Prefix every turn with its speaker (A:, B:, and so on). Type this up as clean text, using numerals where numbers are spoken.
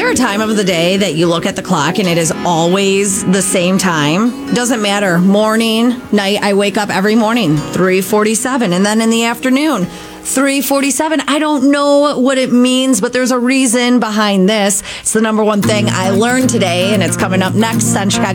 A: there a time of the day that you look at the clock and it is always the same time? Doesn't matter. Morning, night, I wake up every morning, 3:47. And then in the afternoon, 3:47. I don't know what it means, but there's a reason behind this. It's the number one thing I learned today, and it's coming up next on Chicago